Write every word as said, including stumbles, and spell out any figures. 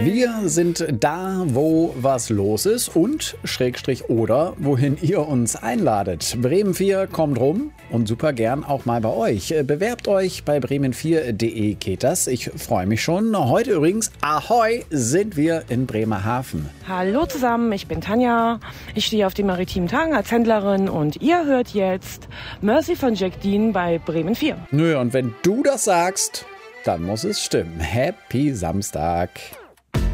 Wir sind da, wo was los ist und Schrägstrich oder wohin ihr uns einladet. Bremen vier kommt rum und super gern auch mal bei euch. Bewerbt euch bei bremen vier punkt de geht das. Ich freue mich schon. Heute übrigens, ahoi, sind wir in Bremerhaven. Hallo zusammen, ich bin Tanja. Ich stehe auf den maritimen Tagen als Händlerin und ihr hört jetzt Mercy von Jack Dean bei Bremen vier. Nö, und wenn du das sagst, dann muss es stimmen. Happy Samstag.